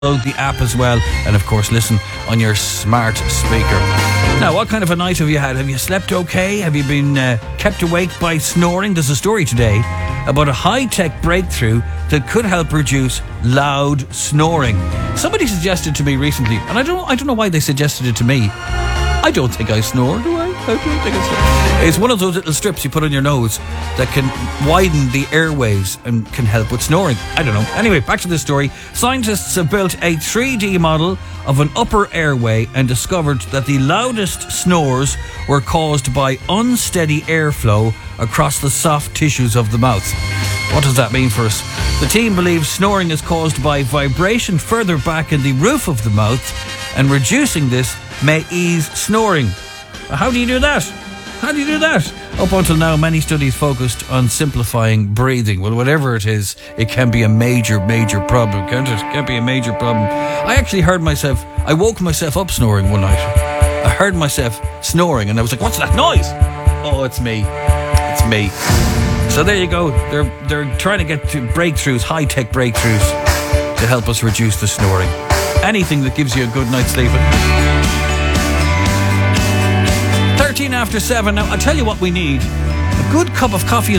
Download the app as well, and of course listen on your smart speaker. Now, what kind of a night have you had? Have you slept okay? Have you been kept awake by snoring? There's a story today about a high-tech breakthrough that could help reduce loud snoring. Somebody suggested to me recently, and I don't know why they suggested it to me. I don't think I snore, do I? I don't think I snore. It's one of those little strips you put on your nose that can widen the airways and can help with snoring. I don't know. Anyway, back to this story. Scientists have built a 3D model of an upper airway and discovered that the loudest snores were caused by unsteady airflow across the soft tissues of the mouth. What does that mean for us? The team believes snoring is caused by vibration further back in the roof of the mouth, and reducing this may ease snoring. How do you do that? How do you do that? Up until now, many studies focused on simplifying breathing. Well, whatever it is, it can be a major problem, can't it? It can be a major problem. I woke myself up snoring one night. I heard myself snoring and I was like, what's that noise? Oh, it's me. It's me. So there you go. They're trying to get to breakthroughs, high-tech breakthroughs to help us reduce the snoring. Anything that gives you a good night's sleeping. 13 after 7. Now, I'll tell you what we need. A good cup of coffee and